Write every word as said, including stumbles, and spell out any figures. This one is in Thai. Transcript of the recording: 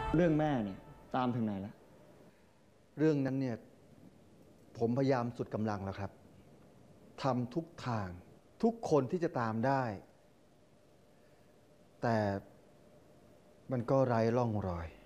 เรื่องแม่เนี่ยตามถึงไหนแล้วเรื่องนั้นเนี่ยผมพยายามสุดกำลังแล้วครับทำทุกทางทุกคนที่จะตามได้แต่มันก็ไร้ร่องรอย